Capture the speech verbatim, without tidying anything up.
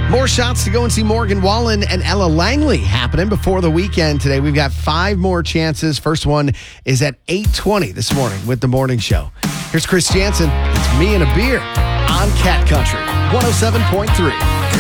More shots to go and see Morgan Wallen and Ella Langley happening before the weekend today. We've got five more chances. First one is at eight twenty this morning with The Morning Show. Here's Chris Jansen. It's Me and a Beer on Cat Country one oh seven point three.